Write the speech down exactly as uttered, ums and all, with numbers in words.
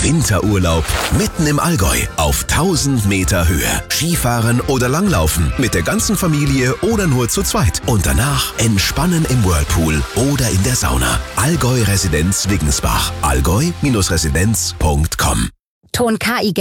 Winterurlaub mitten im Allgäu auf tausend Meter Höhe. Skifahren oder Langlaufen mit der ganzen Familie oder nur zu zweit. Und danach entspannen im Whirlpool oder in der Sauna. Allgäu Residenz Wiggensbach. allgäu Residenz punkt com Ton K I